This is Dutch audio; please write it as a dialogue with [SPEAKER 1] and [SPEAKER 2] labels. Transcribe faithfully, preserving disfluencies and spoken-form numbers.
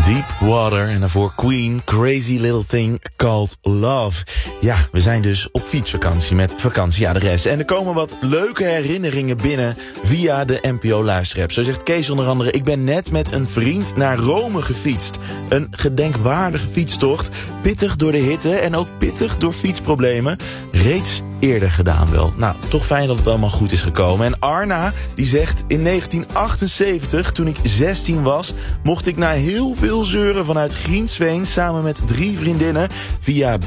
[SPEAKER 1] Deep Water en daarvoor Queen, Crazy Little Thing Called Love. Ja, we zijn dus op fietsvakantie met vakantieadres. En er komen wat leuke herinneringen binnen via de N P O-luisterapp. Zo zegt Kees onder andere: ik ben net met een vriend naar Rome gefietst. Een gedenkwaardige fietstocht. Pittig door de hitte en ook pittig door fietsproblemen. Reeds eerder gedaan wel. Nou, toch fijn dat het allemaal goed is gekomen. En Arna, die zegt: in negentien achtenzeventig, toen ik zestien was, mocht ik na heel veel zeuren vanuit Griensveen samen met drie vriendinnen via